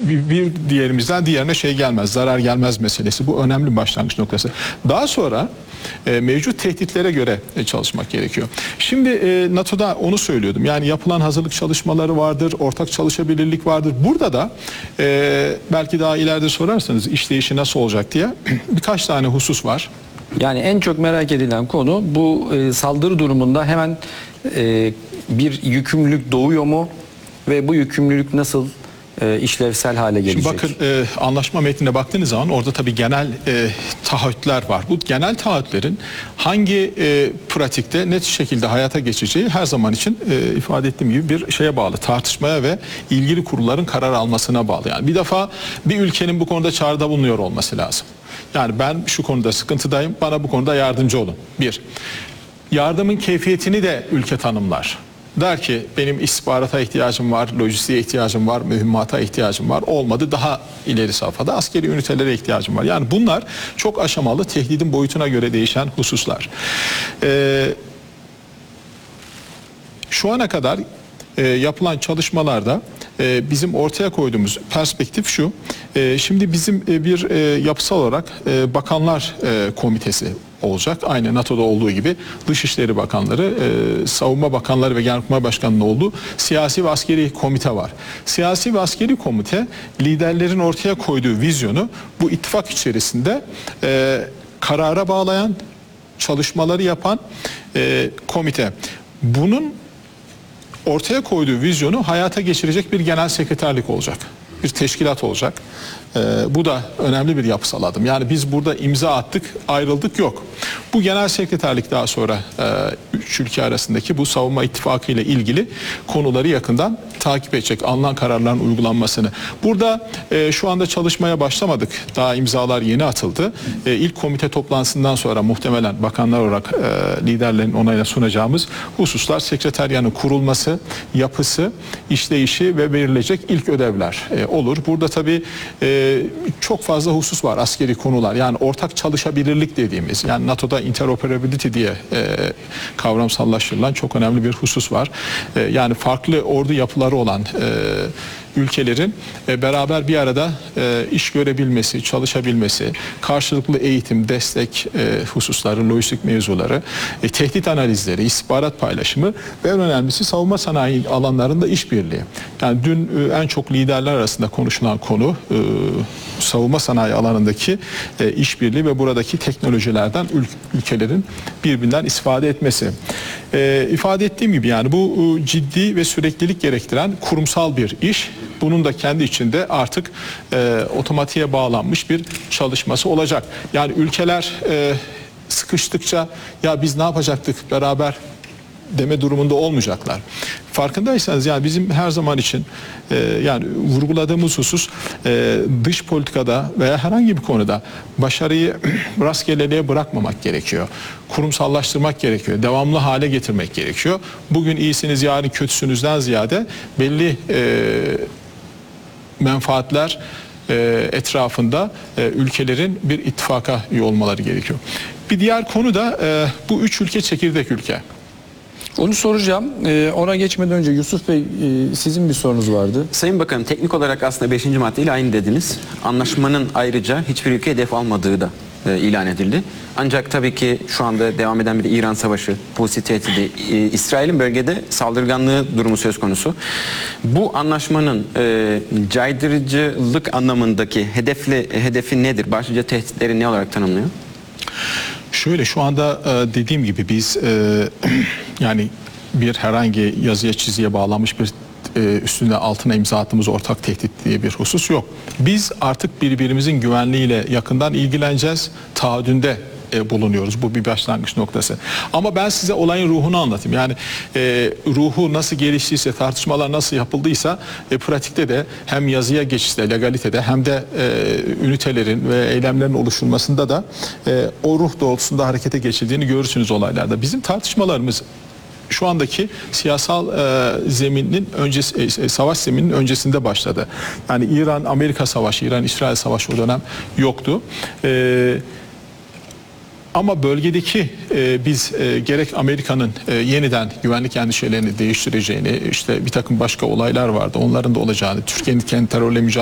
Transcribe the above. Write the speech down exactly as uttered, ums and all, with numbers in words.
bir, bir diğerimizden diğerine şey gelmez, zarar gelmez meselesi. Bu önemli bir başlangıç noktası. Daha sonra e, mevcut tehditlere göre e, çalışmak gerekiyor. Şimdi e, NATO'da onu söylüyordum. Yani yapılan hazırlık çalışmaları vardır, ortak çalışabilirlik vardır. Burada da e, belki daha ileride sorarsanız işleyişi nasıl olacak diye birkaç tane husus var. Yani en çok merak edilen konu bu e, saldırı durumunda hemen e, bir yükümlülük doğuyor mu ve bu yükümlülük nasıl e, işlevsel hale gelecek? Şimdi bakın e, anlaşma metnine baktığınız zaman orada tabii genel e, taahhütler var. Bu genel taahhütlerin hangi e, pratikte net şekilde hayata geçeceği her zaman için e, ifade ettiğim gibi bir şeye bağlı. Tartışmaya ve ilgili kurulların karar almasına bağlı. Yani bir defa bir ülkenin bu konuda çağrıda bulunuyor olması lazım. Yani ben şu konuda sıkıntıdayım, bana bu konuda yardımcı olun. Bir, yardımın keyfiyetini de ülke tanımlar. Der ki benim istihbarata ihtiyacım var, lojistiğe ihtiyacım var, mühimmata ihtiyacım var. Olmadı daha ileri safhada askeri ünitelere ihtiyacım var. Yani bunlar çok aşamalı, tehdidin boyutuna göre değişen hususlar. Ee, şu ana kadar e, yapılan çalışmalarda e, bizim ortaya koyduğumuz perspektif şu. E, şimdi bizim e, bir e, yapısal olarak e, Bakanlar e, Komitesi olacak. Aynı NATO'da olduğu gibi Dışişleri Bakanları, e, Savunma Bakanları ve Genelkurmay Başkanı'nın olduğu siyasi ve askeri komite var. Siyasi ve askeri komite liderlerin ortaya koyduğu vizyonu bu ittifak içerisinde e, karara bağlayan, çalışmaları yapan e, komite. Bunun ortaya koyduğu vizyonu hayata geçirecek bir genel sekreterlik olacak. Bir teşkilat olacak. Ee, bu da önemli bir yapısal adım. Yani biz burada imza attık, ayrıldık yok. Bu genel sekreterlik daha sonra e, üç ülke arasındaki bu savunma ittifakı ile ilgili konuları yakından takip edecek, alınan kararların uygulanmasını. Burada e, şu anda çalışmaya başlamadık. Daha imzalar yeni atıldı. E, ilk komite toplantısından sonra muhtemelen bakanlar olarak e, liderlerin onayına sunacağımız hususlar sekreteryanın kurulması, yapısı, işleyişi ve verilecek ilk ödevler e, olur. Burada tabii e, çok fazla husus var, askeri konular. Yani ortak çalışabilirlik dediğimiz, yani NATO'da interoperability diye e, kavramsallaştırılan çok önemli bir husus var. E, yani farklı ordu yapıları olan e, ülkelerin e, beraber bir arada e, iş görebilmesi, çalışabilmesi, karşılıklı eğitim, destek e, hususları, lojistik mevzuları, e, tehdit analizleri, istihbarat paylaşımı ve en önemlisi savunma sanayi alanlarında işbirliği. Yani dün e, en çok liderler arasında konuşulan konu e, savunma sanayi alanındaki e, işbirliği ve buradaki teknolojilerden ül ülkelerin birbirinden istifade etmesi. E, ifade ettiğim gibi yani bu e, ciddi ve süreklilik gerektiren kurumsal bir iş. Bunun da kendi içinde artık e, otomatiğe bağlanmış bir çalışması olacak. Yani ülkeler e, sıkıştıkça ya biz ne yapacaktık beraber deme durumunda olmayacaklar. Farkındaysanız yani bizim her zaman için e, yani vurguladığımız husus e, dış politikada veya herhangi bir konuda başarıyı rastgeleliğe bırakmamak gerekiyor. Kurumsallaştırmak gerekiyor. Devamlı hale getirmek gerekiyor. Bugün iyisiniz, yarın kötüsünüzden ziyade belli e, menfaatler e, etrafında e, ülkelerin bir ittifaka üye olmaları gerekiyor. Bir diğer konu da e, bu üç ülke çekirdek ülke. Onu soracağım. Ee, ona geçmeden önce Yusuf Bey e, sizin bir sorunuz vardı. Sayın Bakanım, teknik olarak aslında beşinci maddeyle aynı dediniz. Anlaşmanın ayrıca hiçbir ülke hedef almadığı da e, ilan edildi. Ancak tabii ki şu anda devam eden bir İran savaşı, Husi tehdidi, e, İsrail'in bölgede saldırganlığı durumu söz konusu. Bu anlaşmanın e, caydırıcılık anlamındaki hedefli hedefi nedir? Başlıca tehditleri ne olarak tanımlıyor? Şöyle şu anda e, dediğim gibi biz e, yani bir herhangi yazıya çiziye bağlanmış bir e, üstünde altına imza attığımız ortak tehdit diye bir husus yok. Biz artık birbirimizin güvenliğiyle yakından ilgileneceğiz. Taahhüdünde e, bulunuyoruz. Bu bir başlangıç noktası. Ama ben size olayın ruhunu anlatayım. Yani e, ruhu nasıl geliştiyse, tartışmalar nasıl yapıldıysa e, pratikte de hem yazıya geçişte, legalitede hem de e, ünitelerin ve eylemlerin oluşturulmasında da e, o ruh doğrultusunda harekete geçildiğini görürsünüz olaylarda. Bizim tartışmalarımız şu andaki siyasal e, zeminin öncesi, e, savaş zemininin öncesinde başladı. Yani İran-Amerika savaşı, İran-İsrail savaşı o dönem yoktu. E, Ama bölgedeki e, biz e, gerek Amerika'nın e, yeniden güvenlik endişelerini değiştireceğini, işte bir takım başka olaylar vardı, onların da olacağını, Türkiye'nin kendi terörle mücadele